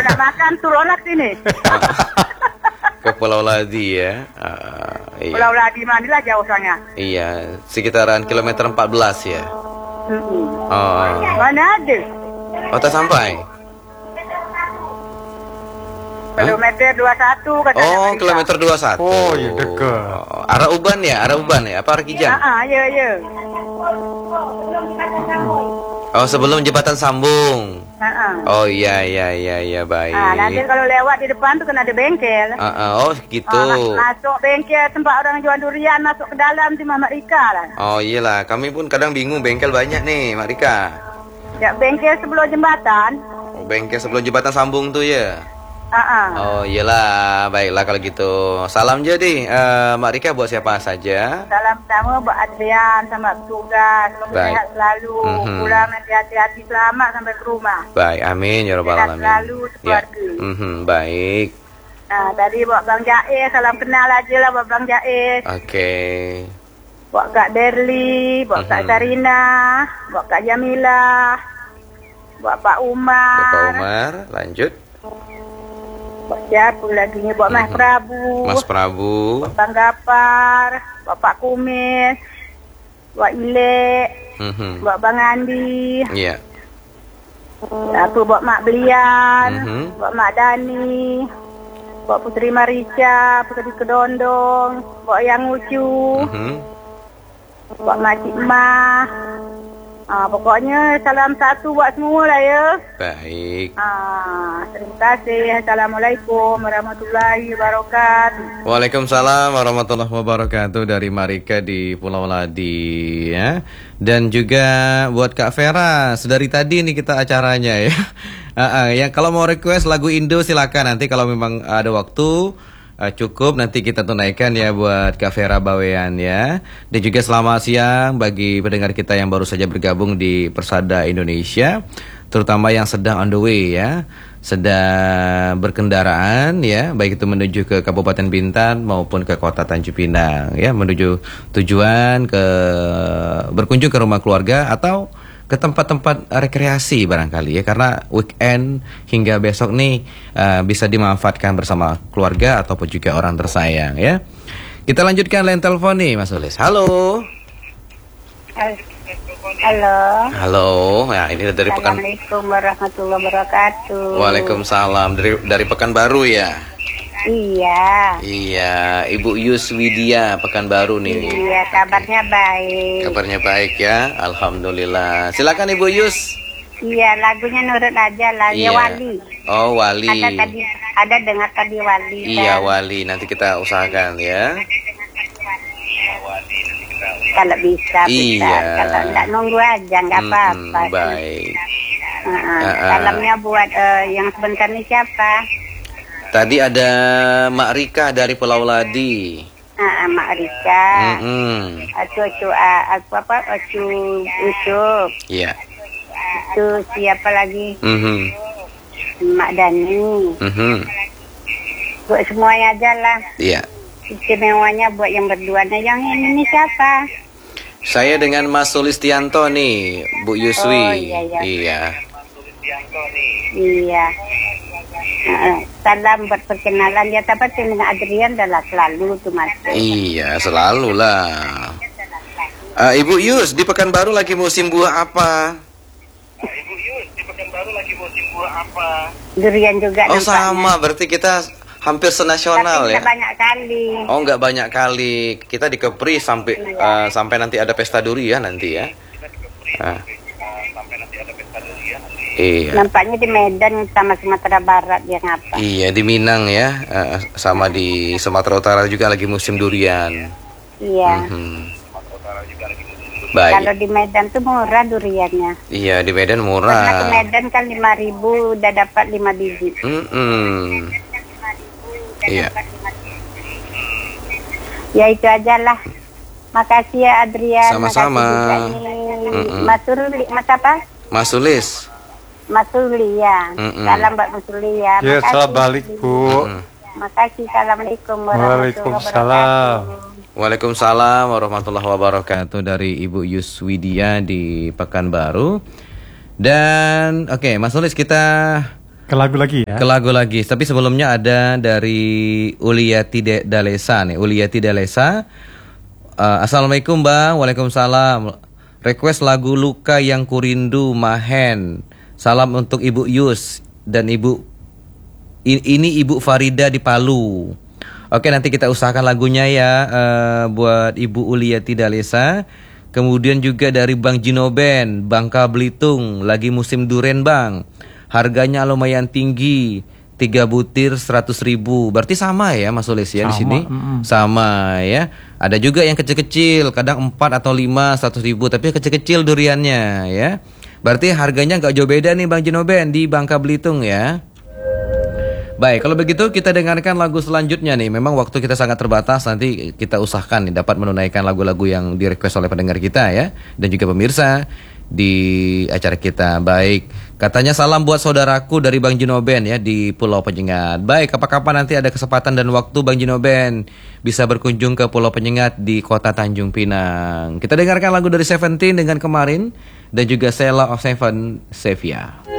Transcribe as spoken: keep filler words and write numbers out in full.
nak makan turunak sini. Ke Pulau Ladi ya. Uh, iya. Pulau Ladi manilah jauh soalnya. Iya, sekitaran kilometer empat belas ya. Hmm. Oh. Mana ada? Oh, tak sampai. Kilometer dua puluh satu kata. Oh, kilometer dua puluh satu. Oh, ya dekat. Oh, arah Uban ya, arah Uban ya, apa arah Kijang? Ah, ya ya. Oh, sebelum jembatan sambung. Ah. Oh iya iya iya iya baik. Ah, nanti kalau lewat di depan tuh kan ada bengkel. Uh, uh, oh gitu. Ah, masuk bengkel tempat orang jual durian, masuk ke dalam di Mama Rika lah. Oh iyalah, kami pun kadang bingung bengkel banyak nih, Mak Rika. Ya bengkel sebelum jembatan. Oh, bengkel sebelum jembatan sambung tuh ya. Ah, ah. Oh iyalah, baiklah kalau gitu. Salam jadi uh, Mak Rika buat siapa saja. Salam pertama buat Adrian sama petugas. Semoga Baik. sehat selalu. Mhm. Pulang nanti hati-hati selamat sampai ke rumah. Baik, amin ya rabbal Sehat alamin. selalu Ya. sekeluarga. Mhm, baik. Nah, tadi buat Bang Jaiz, salam kenal aja lah buat Bang Jaiz. Oke. Buat Kak Berli, buat Kak Mhm. Sarina, buat Kak Jamila, buat Pak Umar. Bapak Umar, lanjut. Buat siapa lagi ni? Buat Mas Mhm. Prabu. Mas Prabu. Buat Bang Gapar, buat Pak Kumis, buat Ilek, Mhm. buat Bang Andi, Iya. apa buat Mak Belian, Mhm. buat Mak Dani, buat Putri Marica, Putri Kedondong, buat Yang Ucu, Mhm. buat Makcik Mah. Ah, pokoknya salam satu buat semua lah ya. Baik. Ah, terima kasih. Assalamualaikum warahmatullahi wabarakatuh. Waalaikumsalam warahmatullahi wabarakatuh dari Marika di Pulau Ladi ya. Dan juga buat Kak Vera, sedari tadi nih kita acaranya ya. Uh, uh, yang kalau mau request lagu Indo silakan, nanti kalau memang ada waktu uh, cukup nanti kita tunaikan ya buat Kak Vera Bawean ya. Dan juga selamat siang bagi pendengar kita yang baru saja bergabung di Persada Indonesia, terutama yang sedang on the way ya, sedang berkendaraan ya, baik itu menuju ke Kabupaten Bintan maupun ke Kota Tanjung Pinang ya, menuju tujuan ke berkunjung ke rumah keluarga atau ke tempat-tempat rekreasi barangkali ya, karena weekend hingga besok nih uh, bisa dimanfaatkan bersama keluarga ataupun juga orang tersayang ya. Kita lanjutkan line telepon nih Mas Ulis. Halo. Halo. Halo. Ya, ini dari Pekan. Assalamualaikum warahmatullahi wabarakatuh. Waalaikumsalam, dari dari Pekanbaru ya. Iya. Iya, Ibu Yus Widya Pekanbaru nih. Iya, kabarnya baik. Kabarnya baik ya, alhamdulillah. Silakan Ibu Yus. Iya, lagunya nurut aja lah. Ya Iya. Wali. Oh Wali. Ada tadi, ada dengar tadi Wali. Iya kan? Wali, nanti kita usahakan ya. Kalau bisa, bisa. Iya. Kalau enggak nunggu aja, enggak Mm-mm, apa-apa. baik. Uh, uh. Uh-uh. Salamnya buat uh, yang sebentar ini siapa? Tadi ada Mak Rika dari Pulau Ladi. Uh, uh, Mak Rika. Mm-mm. Acu, acu, uh, aku apa? Acu, Ucup. Iya. Itu siapa lagi? Mhm. Mak Dani. Mhm. Buat semuanya aja lah. Iya. Istimewanya buat yang berdua. Nah, yang ini, ini siapa? Saya dengan Mas Sulistianto nih, Bu Yuswi. Oh, iya, iya. Iya. Iya. Uh, salam berperkenalan ya, tapi dengan Adrian adalah selalu tuh Mas. Iya, selalu lah. Uh, Ibu Yus, di Pekanbaru lagi musim buah apa? Ibu Yus, di Pekanbaru lagi musim buah apa? Durian juga Oh nampaknya. sama, berarti kita hampir senasional Tapi ya. tidak banyak kali. Oh nggak banyak kali. Kita di Kepri sampai uh, sampai nanti ada pesta durian nanti ya. Ah. Sampai nanti ada pesta durian. Iya. Nampaknya di Medan sama Sumatera Barat yang apa? Iya di Minang ya, uh, sama di Sumatera Utara juga lagi musim durian. Iya. Mhm. Kalau Baik. di Medan tuh murah duriannya. Iya di Medan Karena ke murah. Medan kan lima ribu udah dapat lima biji. Mm-mm. Iya. Ya itu aja lah. Makasih ya Adrian. Sama-sama. Makasih juga nih. Mm-mm. Mas Surli, Mas apa? Mas Sulis. Mas Surli ya. Mm-mm. Salam buat Mas Surli ya. Ya, Makasih. salam balik Bu. Mm-mm. Makasih. Assalamualaikum warahmatullahi Waalaikumsalam. wabarakatuh. Waalaikumsalam warahmatullahi wabarakatuh dari Ibu Yuswidia di Pekanbaru. Dan oke, okay, Mas Nulis, kita Ke lagu lagi ya. Ke lagu lagi. Tapi sebelumnya ada dari Uliyati De- Dalesa nih. Uliyati Dalesa. Uh, Assalamualaikum Bang. Waalaikumsalam. Request lagu Luka Yang Kurindu Mahen. Salam untuk Ibu Yus dan Ibu I- ini Ibu Farida di Palu. Oke, nanti kita usahakan lagunya ya uh, buat Ibu Uliyati Dalesa. Kemudian juga dari Bang Jinoben, Bangka Belitung, lagi musim duren Bang. Harganya lumayan tinggi, tiga butir seratus ribu. Berarti sama ya Mas Ulis ya di sini? mm-mm. Sama ya. Ada juga yang kecil-kecil, kadang empat atau lima seratus ribu, tapi kecil-kecil duriannya ya. Berarti harganya nggak jauh beda nih Bang Jinoben di Bangka Belitung ya. Baik, kalau begitu kita dengarkan lagu selanjutnya nih. Memang waktu kita sangat terbatas, nanti kita usahakan nih dapat menunaikan lagu-lagu yang di-request oleh pendengar kita ya, dan juga pemirsa di acara kita. Baik, katanya salam buat saudaraku dari Bang Jinoben ya di Pulau Penyengat. Baik, kapan-kapan nanti ada kesempatan dan waktu Bang Jinoben bisa berkunjung ke Pulau Penyengat di kota Tanjung Pinang. Kita dengarkan lagu dari Seventeen dengan Kemarin dan juga Sela of Seven, Sevia.